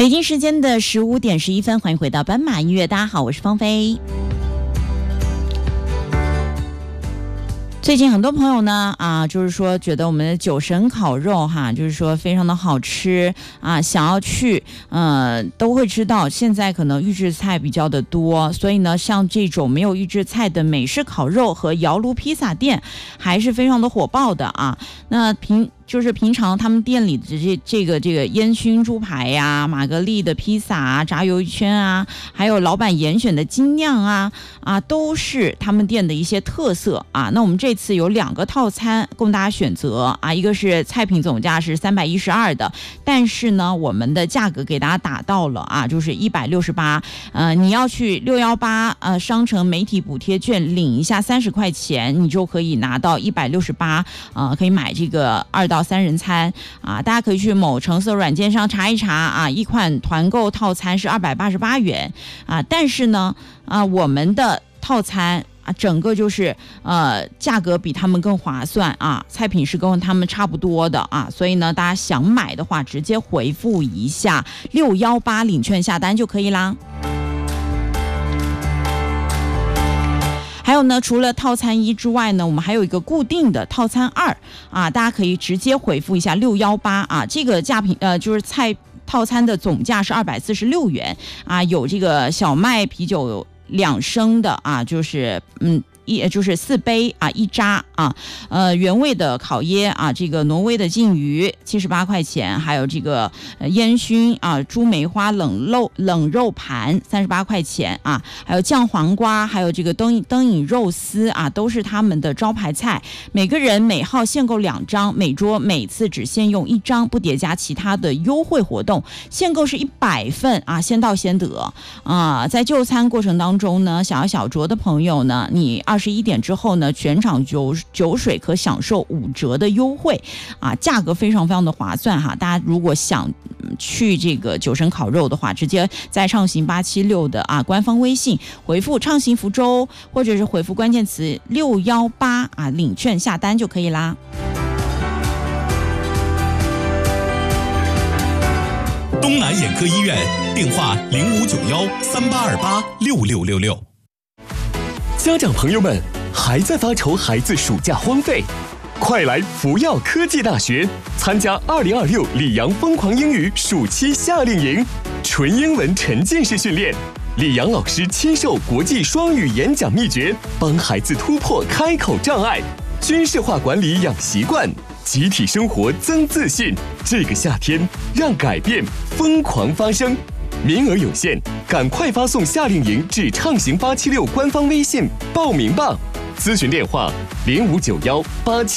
北京时间的15点11分，欢迎回到斑马音乐。大家好，我是芳菲。最近很多朋友呢就是说觉得我们的酒神烤肉就是说非常的好吃想要去都会知道现在可能预制菜比较的多，所以呢像这种没有预制菜的美式烤肉和窑炉披萨店还是非常的火爆的那平常他们店里的这个烟熏猪排呀、玛格丽的披萨炸鱿鱼圈还有老板严选的精酿都是他们店的一些特色那我们这次有2个套餐供大家选择一个是菜品总价是312的，但是呢我们的价格给大家打到了就是168你要去618商城媒体补贴券领一下30块钱，你就可以拿到168可以买这个2到3人餐大家可以去某橙色软件上查一查一款团购套餐是288元但是呢我们的套餐整个就是价格比他们更划算菜品是跟他们差不多的所以呢大家想买的话直接回复一下618领券下单就可以啦。还有呢，除了套餐1之外呢，我们还有一个固定的套餐2大家可以直接回复一下618这个价品就是菜套餐的总价是246元有这个小麦啤酒2升的就是4杯1扎原味的烤椰这个挪威的鲫鱼78块钱，还有这个烟熏猪梅花冷肉盘38块钱还有酱黄瓜，还有这个灯影肉丝都是他们的招牌菜，每个人每号限购2张，每桌每次只限用1张，不叠加其他的优惠活动，限购是100份先到先得在就餐过程当中呢，想要小酌的朋友呢，你21点之后呢，全场酒水可享受5折的优惠价格非常非常的划算大家如果想去这个酒神烤肉的话，直接在畅行876的官方微信回复畅行福州，或者是回复关键词618领券下单就可以啦。 东南眼科医院电话059138286666。 家长朋友们，还在发愁孩子暑假荒废？快来福耀科技大学参加2026里昂疯狂英语暑期夏令营，纯英文沉浸式训练，李阳老师亲授国际双语演讲秘诀，帮孩子突破开口障碍，军事化管理养习惯，集体生活增自信。这个夏天，让改变疯狂发生。名额有限，赶快发送夏令营至畅行876官方微信报名吧。咨询电话059187